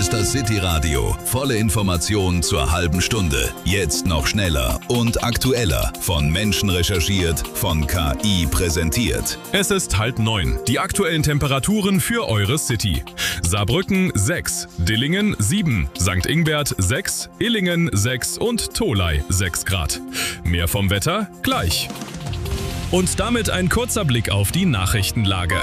ist das City Radio. Volle Informationen zur halben Stunde. Jetzt noch schneller und aktueller. Von Menschen recherchiert, von KI präsentiert. Es ist 8:30. Die aktuellen Temperaturen für eure City. Saarbrücken 6, Dillingen 7, St. Ingbert 6, Illingen 6 und Tholey 6 Grad. Mehr vom Wetter gleich. Und damit ein kurzer Blick auf die Nachrichtenlage.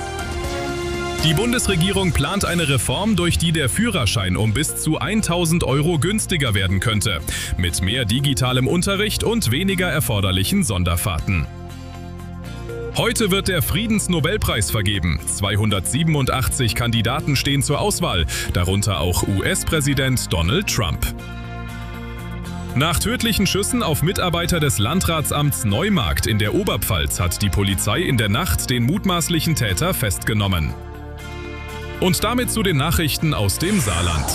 Die Bundesregierung plant eine Reform, durch die der Führerschein um bis zu 1.000 € günstiger werden könnte. Mit mehr digitalem Unterricht und weniger erforderlichen Sonderfahrten. Heute wird der Friedensnobelpreis vergeben. 287 Kandidaten stehen zur Auswahl, darunter auch US-Präsident Donald Trump. Nach tödlichen Schüssen auf Mitarbeiter des Landratsamts Neumarkt in der Oberpfalz hat die Polizei in der Nacht den mutmaßlichen Täter festgenommen. Und damit zu den Nachrichten aus dem Saarland.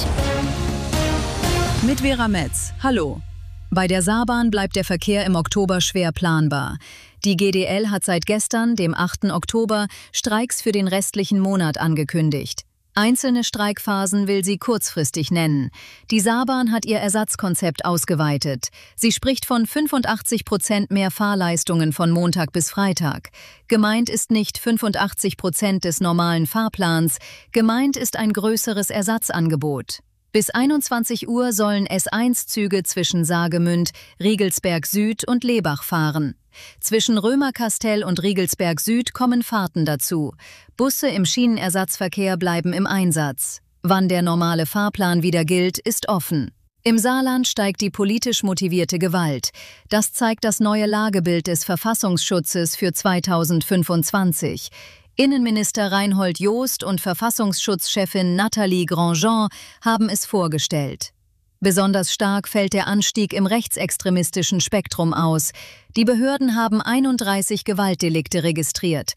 Mit Vera Metz. Hallo. Bei der Saarbahn bleibt der Verkehr im Oktober schwer planbar. Die GDL hat seit gestern, dem 8. Oktober, Streiks für den restlichen Monat angekündigt. Einzelne Streikphasen will sie kurzfristig nennen. Die Saarbahn hat ihr Ersatzkonzept ausgeweitet. Sie spricht von 85% mehr Fahrleistungen von Montag bis Freitag. Gemeint ist nicht 85% des normalen Fahrplans, gemeint ist ein größeres Ersatzangebot. Bis 21 Uhr sollen S1-Züge zwischen Saargemünd, Riegelsberg Süd und Lebach fahren. Zwischen Römerkastell und Riegelsberg Süd kommen Fahrten dazu. Busse im Schienenersatzverkehr bleiben im Einsatz. Wann der normale Fahrplan wieder gilt, ist offen. Im Saarland steigt die politisch motivierte Gewalt. Das zeigt das neue Lagebild des Verfassungsschutzes für 2025. Innenminister Reinhold Jost und Verfassungsschutzchefin Nathalie Grandjean haben es vorgestellt. Besonders stark fällt der Anstieg im rechtsextremistischen Spektrum aus. Die Behörden haben 31 Gewaltdelikte registriert.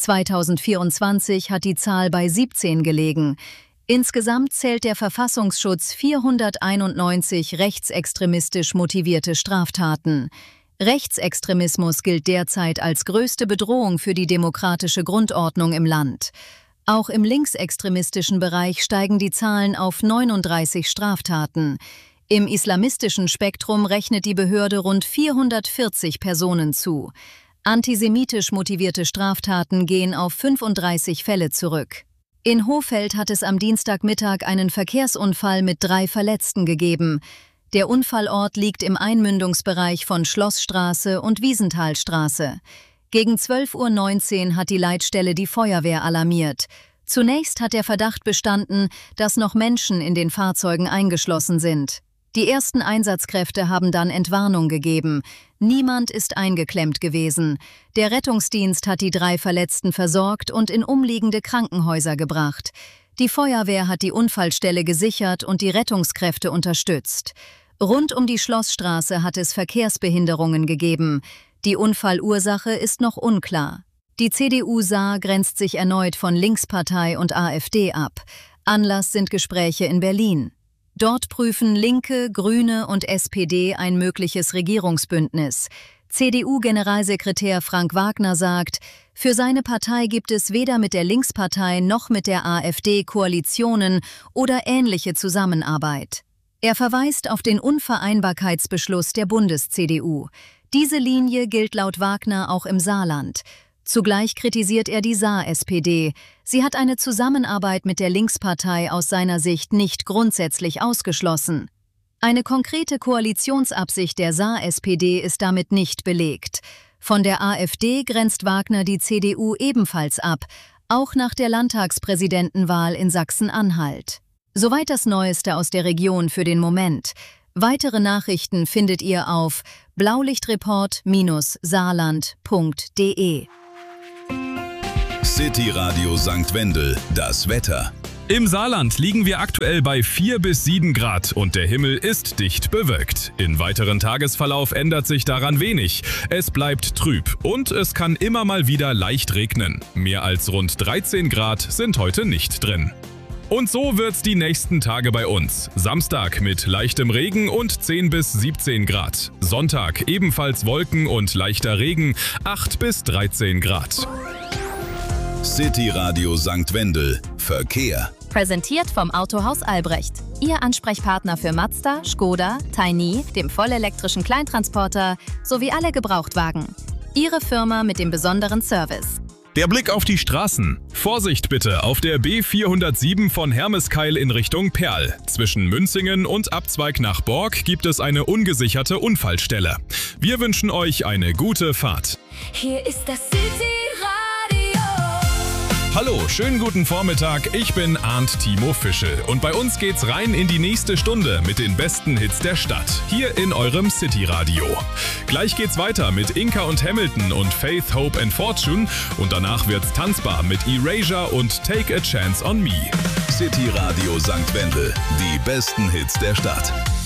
2024 hat die Zahl bei 17 gelegen. Insgesamt zählt der Verfassungsschutz 491 rechtsextremistisch motivierte Straftaten. Rechtsextremismus gilt derzeit als größte Bedrohung für die demokratische Grundordnung im Land. Auch im linksextremistischen Bereich steigen die Zahlen auf 39 Straftaten. Im islamistischen Spektrum rechnet die Behörde rund 440 Personen zu. Antisemitisch motivierte Straftaten gehen auf 35 Fälle zurück. In Hohfeld hat es am Dienstagmittag einen Verkehrsunfall mit 3 Verletzten gegeben. Der Unfallort liegt im Einmündungsbereich von Schlossstraße und Wiesenthalstraße. Gegen 12:19 Uhr hat die Leitstelle die Feuerwehr alarmiert. Zunächst hat der Verdacht bestanden, dass noch Menschen in den Fahrzeugen eingeschlossen sind. Die ersten Einsatzkräfte haben dann Entwarnung gegeben. Niemand ist eingeklemmt gewesen. Der Rettungsdienst hat die 3 Verletzten versorgt und in umliegende Krankenhäuser gebracht. Die Feuerwehr hat die Unfallstelle gesichert und die Rettungskräfte unterstützt. Rund um die Schlossstraße hat es Verkehrsbehinderungen gegeben. Die Unfallursache ist noch unklar. Die CDU Saar grenzt sich erneut von Linkspartei und AfD ab. Anlass sind Gespräche in Berlin. Dort prüfen Linke, Grüne und SPD ein mögliches Regierungsbündnis. CDU-Generalsekretär Frank Wagner sagt, für seine Partei gibt es weder mit der Linkspartei noch mit der AfD Koalitionen oder ähnliche Zusammenarbeit. Er verweist auf den Unvereinbarkeitsbeschluss der Bundes-CDU. Diese Linie gilt laut Wagner auch im Saarland. Zugleich kritisiert er die Saar-SPD. Sie hat eine Zusammenarbeit mit der Linkspartei aus seiner Sicht nicht grundsätzlich ausgeschlossen. Eine konkrete Koalitionsabsicht der Saar-SPD ist damit nicht belegt. Von der AfD grenzt Wagner die CDU ebenfalls ab, auch nach der Landtagspräsidentenwahl in Sachsen-Anhalt. Soweit das Neueste aus der Region für den Moment. Weitere Nachrichten findet ihr auf blaulichtreport-saarland.de. City Radio St. Wendel, das Wetter. Im Saarland liegen wir aktuell bei 4 bis 7 Grad und der Himmel ist dicht bewölkt. Im weiteren Tagesverlauf ändert sich daran wenig. Es bleibt trüb und es kann immer mal wieder leicht regnen. Mehr als rund 13 Grad sind heute nicht drin. Und so wird's die nächsten Tage bei uns. Samstag mit leichtem Regen und 10 bis 17 Grad. Sonntag ebenfalls Wolken und leichter Regen, 8 bis 13 Grad. City Radio St. Wendel, Verkehr. Präsentiert vom Autohaus Albrecht. Ihr Ansprechpartner für Mazda, Škoda, Tiny, dem vollelektrischen Kleintransporter sowie alle Gebrauchtwagen. Ihre Firma mit dem besonderen Service. Der Blick auf die Straßen. Vorsicht bitte auf der B407 von Hermeskeil in Richtung Perl. Zwischen Münzingen und Abzweig nach Borg gibt es eine ungesicherte Unfallstelle. Wir wünschen euch eine gute Fahrt. Hier ist das City-Radio. Hallo, schönen guten Vormittag, ich bin Arndt Timo Fischel und bei uns geht's rein in die nächste Stunde mit den besten Hits der Stadt, hier in eurem City-Radio. Gleich geht's weiter mit Inka und Hamilton und Faith, Hope and Fortune und danach wird's tanzbar mit Erasure und Take a Chance on Me. City Radio St. Wendel, die besten Hits der Stadt.